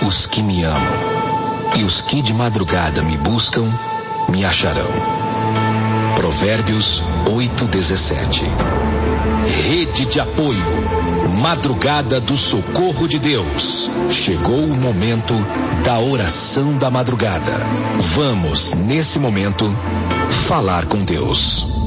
os que me amam, e os que de madrugada me buscam, me acharão. Provérbios 8:17. Rede de apoio, Madrugada do Socorro de Deus. Chegou o momento da oração da madrugada. Vamos, nesse momento, falar com Deus.